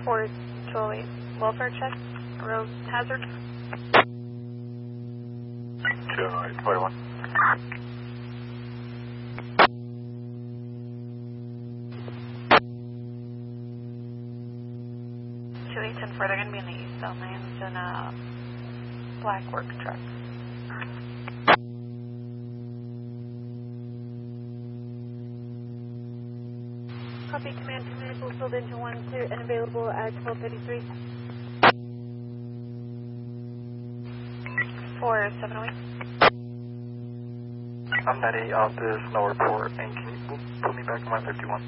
428, welfare check, road hazard. 241. They're going to be in the eastbound lanes in a black work truck. Copy, command 2 minutes will filled into 1 clear and available at 12:33. 478. I'm 98 office, no report, and can you put me back on my 51?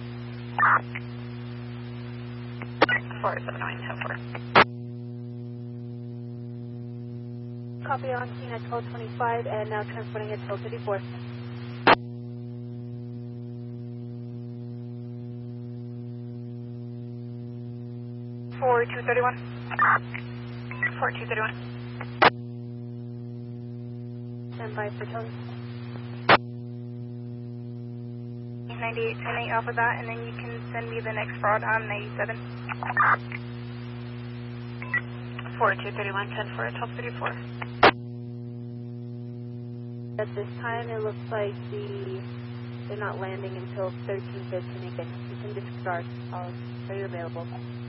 479, 10-4. Copy on scene at 12:25 and now transporting at 12:34. For 231. 4231. Stand by for tone. 98, 10-8 off of that, and then you can send me the next fraud on 97. 4231, 10-4 at 1234. At this time, it looks like they're not landing until 13:15 again. You can disregard. Are you available?